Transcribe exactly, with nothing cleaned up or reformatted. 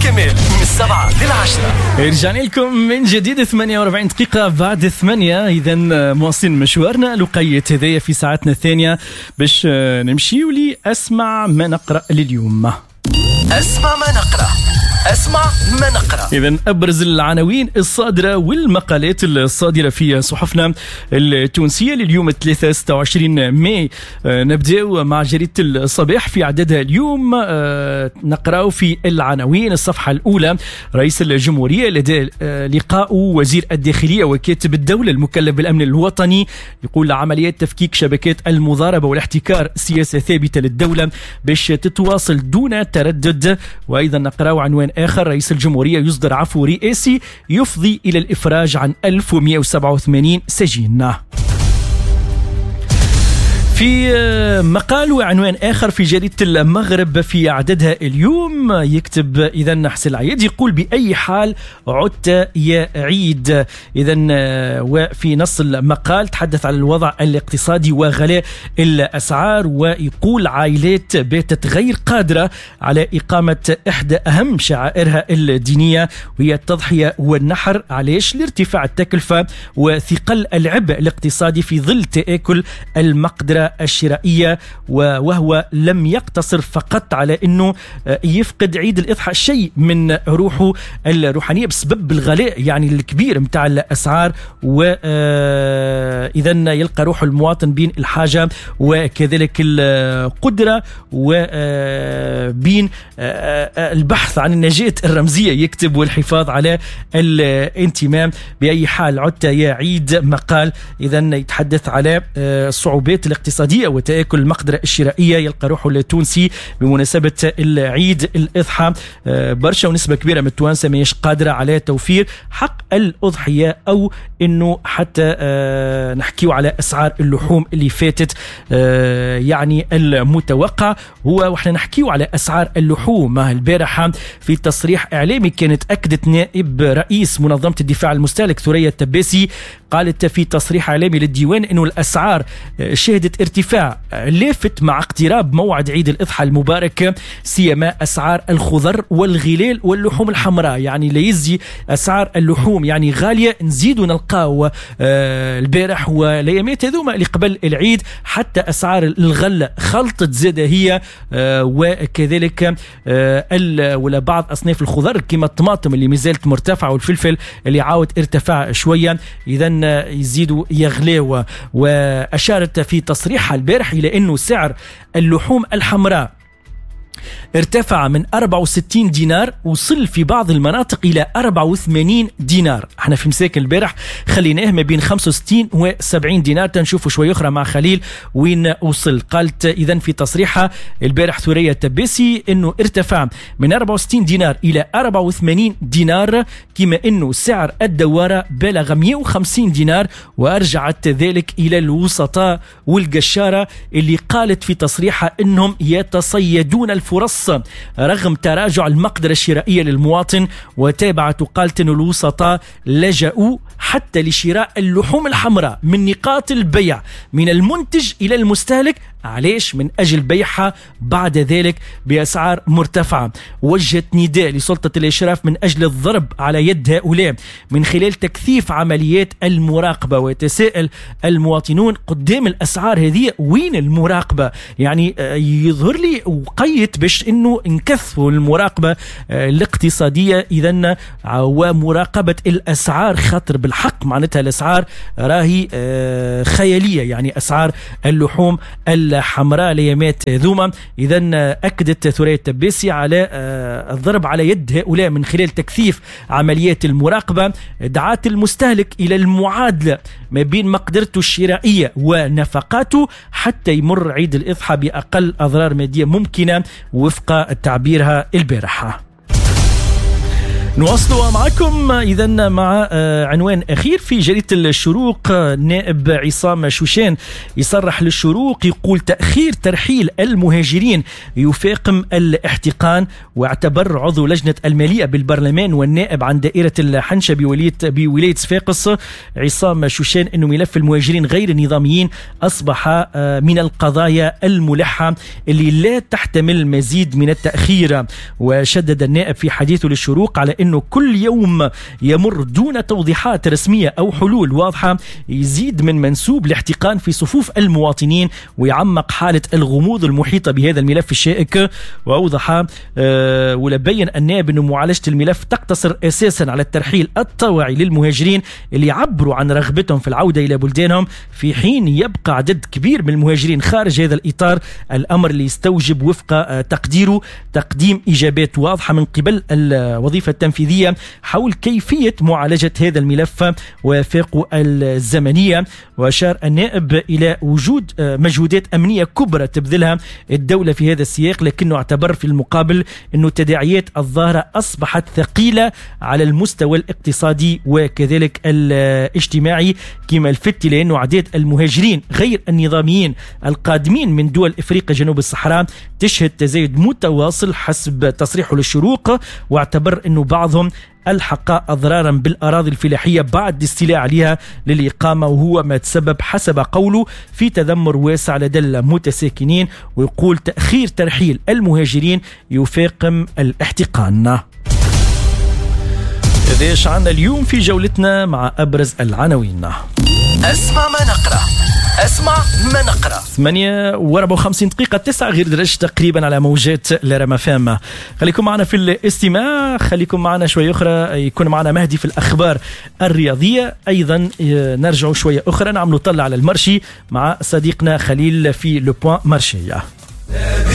كامل من السبعة للعشرة. رجعنا لكم من جديد ثمانية وأربعين دقيقة بعد ثمانية. إذا مواصلين مشوارنا لقية هدايا في ساعتنا الثانية باش نمشي ولي أسمع ما نقرأ لليوم. أسمع ما نقرأ أسمع ما نقرأ. إذن أبرز العناوين الصادرة والمقالات الصادرة في صحفنا التونسية لليوم الثلاثاء ستة وعشرين ماي. نبدأ مع جريدة الصباح في عددها اليوم. نقرأ في العناوين الصفحة الأولى: رئيس الجمهورية لدى لقاء وزير الداخلية وكاتب الدولة المكلف بالأمن الوطني. يقول عمليات تفكيك شبكات المضاربة والاحتكار سياسة ثابتة للدولة باش تتواصل دون تردد. وأيضا نقرأ عنوان آخر: رئيس الجمهورية يصدر عفو رئاسي يفضي إلى الإفراج عن ألف ومئة وسبعة وثمانين سجين. في مقال وعنوان آخر في جريدة المغرب في عددها اليوم يكتب إذن حسن العيد، يقول بأي حال عدت يا عيد. إذن وفي نص المقال تحدث عن الوضع الاقتصادي وغلاء الأسعار، ويقول عائلات باتت غير قادرة على إقامة إحدى أهم شعائرها الدينية وهي التضحية والنحر. علاش؟ لارتفاع التكلفة وثقل العبء الاقتصادي في ظل تآكل المقدرة الشرائية، وهو لم يقتصر فقط على أنه يفقد عيد الإضحى شيء من روحه الروحانية بسبب الغلاء يعني الكبير متاع الأسعار، وإذن يلقى روح المواطن بين الحاجة وكذلك القدرة وبين البحث عن النجاة الرمزية يكتب والحفاظ على الانتمام. بأي حال عدت يا عيد مقال إذن يتحدث على الصعوبات الاقتصادية وتآكل المقدرة الشرائية يلقى روحه التونسي بمناسبة العيد الإضحى. برشا ونسبة كبيرة من التوانسة ماهيش قادرة على توفير حق الأضحية أو إنه حتى نحكيو على أسعار اللحوم اللي فاتت يعني المتوقع. هو وإحنا نحكيو على أسعار اللحوم البارحة في تصريح إعلامي كانت أكدت نائب رئيس منظمة الدفاع المستهلك ثريا التباسي، قالت في تصريح إعلامي للديوان إنه الأسعار شهدت ارتفاع لافت مع اقتراب موعد عيد الإضحى المبارك، سيما أسعار الخضر والغلال واللحوم الحمراء. يعني ليزي أسعار اللحوم يعني غالية، نزيدوا نلقاو آه البارح والأيامات هذوما اللي قبل العيد حتى أسعار الغلة خلطت زادة هي آه وكذلك آه ولا بعض أصناف الخضر كما الطماطم اللي مازالت مرتفعة والفلفل اللي عاود ارتفع شوية، إذن يزيدوا يغلوا. وأشارت في تصريحها البارح إلى أنه سعر اللحوم الحمراء ارتفع من أربعة وستين دينار وصل في بعض المناطق إلى أربعة وثمانين دينار. احنا في مساك البارح خليناه ما بين خمسة وستين وسبعين دينار، تنشوفوا شوي أخرى مع خليل وين وصل. قالت إذن في تصريحها البارح ثريا التباسي أنه ارتفع من أربعة وستين دينار إلى أربعة وثمانين دينار، كما أنه سعر الدوارة بلغ مئة وخمسين دينار. وأرجعت ذلك إلى الوسطاء والقشارة اللي قالت في تصريحها أنهم يتصيدون الفرص رغم تراجع المقدرة الشرائية للمواطن. وتابعت وقالت أن الوسطاء لجأوا حتى لشراء اللحوم الحمراء من نقاط البيع من المنتج إلى المستهلك. علاش؟ من أجل بيعها بعد ذلك بأسعار مرتفعة. وجهت نداء لسلطة الإشراف من أجل الضرب على يد هؤلاء من خلال تكثيف عمليات المراقبة. ويتساءل المواطنون قدام الأسعار هذه وين المراقبة؟ يعني يظهر لي وقيت باش إنه نكثفوا المراقبة الاقتصادية إذن ومراقبة الأسعار، خاطر بالحق معناتها الأسعار راهي خيالية. يعني أسعار اللحوم الحمراء ليامات ذوما. إذن أكدت ثريا التباسي على الضرب على يد هؤلاء من خلال تكثيف عمليات المراقبة. دعات المستهلك إلى المعادلة ما بين مقدرته الشرائية ونفقاته حتى يمر عيد الإضحى بأقل أضرار مادية ممكنة وفق تعبيرها البارحة. نواصل معكم إذن مع عنوان أخير في جريدة الشروق. نائب عصام شوشان يصرح للشروق يقول تأخير ترحيل المهاجرين يفاقم الاحتقان، واعتبر عضو لجنة المالية بالبرلمان والنائب عن دائرة الحنشة بولاية بولاية صفاقس عصام شوشان أنه ملف المهاجرين غير النظاميين أصبح من القضايا الملحة اللي لا تحتمل مزيد من التأخير. وشدد النائب في حديثه للشروق على أنه كل يوم يمر دون توضيحات رسمية أو حلول واضحة يزيد من منسوب الاحتقان في صفوف المواطنين ويعمق حالة الغموض المحيطة بهذا الملف الشائك. وأوضح أه ولبين النائب أنه معالجة الملف تقتصر أساسا على الترحيل الطوعي للمهاجرين اللي يعبروا عن رغبتهم في العودة إلى بلدانهم، في حين يبقى عدد كبير من المهاجرين خارج هذا الإطار، الأمر اللي يستوجب وفق تقديره تقديم إجابات واضحة من قبل الوظيفة التنفيذية حول كيفية معالجة هذا الملف وفاقه الزمنية. وأشار النائب إلى وجود مجهودات أمنية كبرى تبذلها الدولة في هذا السياق، لكنه اعتبر في المقابل أنه التداعيات الظاهرة أصبحت ثقيلة على المستوى الاقتصادي وكذلك الاجتماعي، كما الفت لأنه عدد المهاجرين غير النظاميين القادمين من دول إفريقيا جنوب الصحراء تشهد تزايد متواصل حسب تصريحه للشروق. واعتبر أنه بعضهم الحق أضرارا بالأراضي الفلاحية بعد الاستيلاء عليها للإقامة، وهو ما تسبب حسب قوله في تذمر واسع لدى المتساكنين. ويقول تأخير ترحيل المهاجرين يفاقم الاحتقان. إيش عنا اليوم في جولتنا مع أبرز العناوين؟ اسمع ما نقرأ اسمع ما نقرأ ثمانية وأربعة وخمسين دقيقة تسعة غير درجة تقريبا على موجات لرما فام. خليكم معنا في الاستماع، خليكم معنا شوية أخرى يكون معنا مهدي في الأخبار الرياضية. أيضا نرجع شوية أخرى نعمل طلع على المرشي مع صديقنا خليل في لو بوان مارشي.